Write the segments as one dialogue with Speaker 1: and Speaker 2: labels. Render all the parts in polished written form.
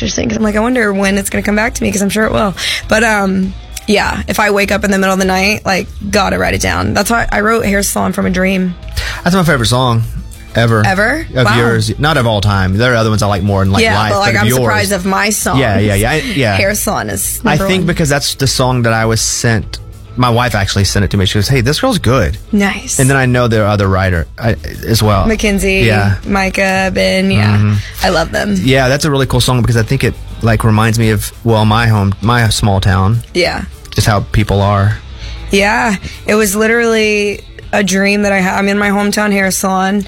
Speaker 1: interesting because I'm like, I wonder when it's going to come back to me because I'm sure it will. But yeah, if I wake up in the middle of the night, like, gotta write it down. That's why I wrote Hair Salon from a Dream.
Speaker 2: That's my favorite song ever.
Speaker 1: Ever?
Speaker 2: Of yours. Not of all time. There are other ones I like more in life.
Speaker 1: Yeah, but like, I'm surprised of my song.
Speaker 2: Yeah.
Speaker 1: Hair Salon is number
Speaker 2: I think
Speaker 1: one.
Speaker 2: because that's the song that I was sent. My wife actually sent it to me. She goes, hey, this girl's good.
Speaker 1: Nice.
Speaker 2: And then I know there are other writer as well.
Speaker 1: Mackenzie, Micah, Ben, I love them.
Speaker 2: Yeah, that's a really cool song because I think it like reminds me of, well, my small town.
Speaker 1: Yeah.
Speaker 2: Just how people are.
Speaker 1: Yeah. It was literally a dream that I had. I'm in my hometown hair salon.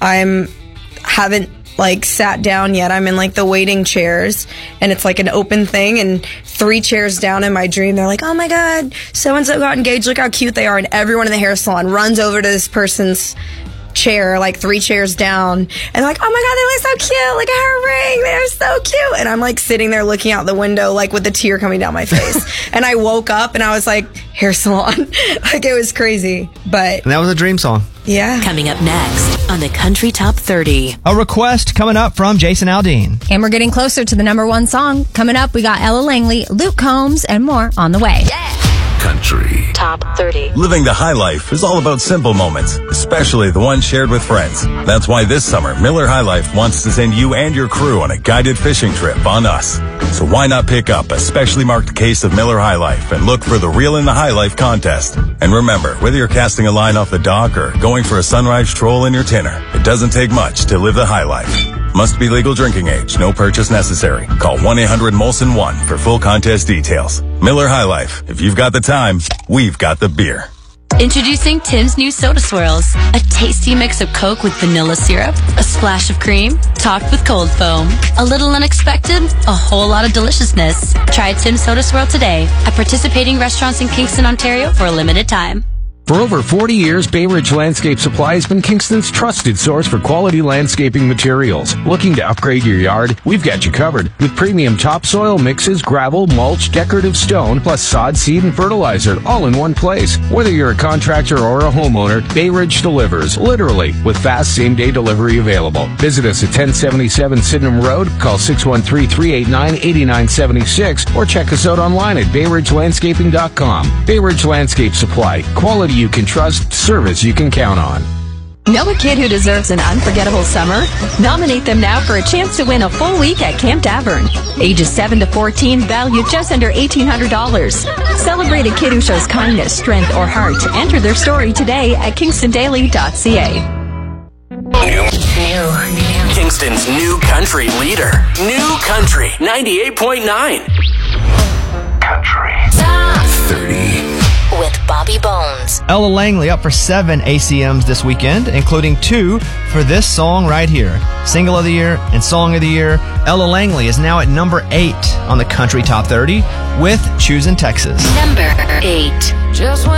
Speaker 1: Haven't like sat down yet. I'm in like the waiting chairs and it's like an open thing, and 3 chairs down in my dream they're like, oh my god, so-and-so got engaged, look how cute they are, and everyone in the hair salon runs over to this person's chair like 3 chairs down and like, oh my god, they look so cute, look at her ring, they're so cute. And I'm like sitting there looking out the window like with a tear coming down my face. And I woke up and I was like, hair salon. Like, it was crazy. But
Speaker 2: and that was a dream song.
Speaker 1: Yeah.
Speaker 3: Coming up next on the Country Top 30.
Speaker 4: A request coming up from Jason Aldean.
Speaker 5: And we're getting closer to the number 1 song. Coming up, we got Ella Langley, Luke Combs, and more on the way.
Speaker 6: Country
Speaker 3: Top 30.
Speaker 6: Living the high life is all about simple moments, especially the ones shared with friends. That's why this summer, Miller High Life wants to send you and your crew on a guided fishing trip on us. So why not pick up a specially marked case of Miller High Life and look for the Reel in the High Life contest. And remember, whether you're casting a line off the dock or going for a sunrise troll in your tinner, it doesn't take much to live the high life. Must be legal drinking age. No purchase necessary. Call 1-800-MOLSON-1 for full contest details. Miller High Life. If you've got the time, we've got the beer.
Speaker 3: Introducing Tim's new Soda Swirls. A tasty mix of Coke with vanilla syrup, a splash of cream, topped with cold foam. A little unexpected, a whole lot of deliciousness. Try Tim's Soda Swirl today at participating restaurants in Kingston, Ontario for a limited time.
Speaker 7: For over 40 years, Bay Ridge Landscape Supply has been Kingston's trusted source for quality landscaping materials. Looking to upgrade your yard? We've got you covered with premium topsoil mixes, gravel, mulch, decorative stone, plus sod, seed, and fertilizer, all in one place. Whether you're a contractor or a homeowner, Bay Ridge delivers, literally, with fast same-day delivery available. Visit us at 1077 Sydenham Road, call 613-389-8976, or check us out online at BayRidgeLandscaping.com. Bay Ridge Landscape Supply, quality you can trust, service you can count on.
Speaker 8: Know a kid who deserves an unforgettable summer? Nominate them now for a chance to win a full week at Camp Davern. Ages 7 to 14, valued just under $1,800. Celebrate a kid who shows kindness, strength, or heart. Enter their story today at KingstonDaily.ca.
Speaker 9: New. Kingston's new country leader. New Country 98.9.
Speaker 6: Country
Speaker 9: Top 30.
Speaker 3: With Bobby Bones.
Speaker 4: Ella Langley up for 7 ACMs this weekend, including 2 for this song right here. Single of the Year and Song of the Year. Ella Langley is now at number 8 on the Country Top 30 with Choosing Texas.
Speaker 3: Number 8.
Speaker 10: Just when